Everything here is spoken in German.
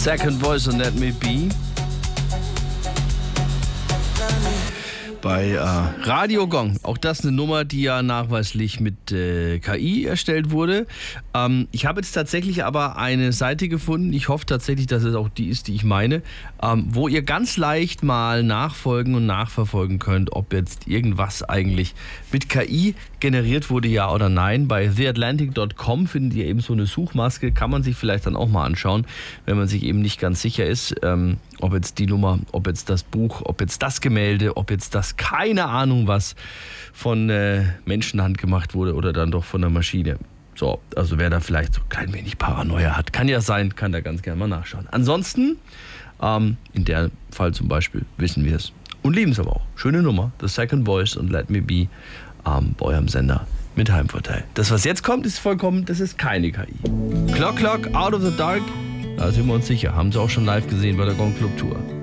Second Voice und Let Me Be. Bei Radio Gong. Auch das eine Nummer, die ja nachweislich mit KI erstellt wurde. Ich habe jetzt tatsächlich aber eine Seite gefunden, ich hoffe tatsächlich, dass es auch die ist, die ich meine, wo ihr ganz leicht mal nachfolgen und nachverfolgen könnt, ob jetzt irgendwas eigentlich mit KI generiert wurde, ja oder nein. Bei theatlantic.com findet ihr eben so eine Suchmaske, kann man sich vielleicht dann auch mal anschauen, wenn man sich eben nicht ganz sicher ist, ob jetzt die Nummer, ob jetzt das Buch, ob jetzt das Gemälde, ob jetzt das keine Ahnung was von Menschenhand gemacht wurde oder dann doch von der Maschine. So, also wer da vielleicht so ein klein wenig Paranoia hat, kann ja sein, kann da ganz gerne mal nachschauen. Ansonsten, in der Fall zum Beispiel, wissen wir es und lieben es aber auch. Schöne Nummer, The Second Voice und Let Me Be bei eurem Sender mit Heimvorteil. Das, was jetzt kommt, ist vollkommen, das ist keine KI. Clock, Out of the Dark, da sind wir uns sicher. Haben sie auch schon live gesehen bei der Gong Club Tour.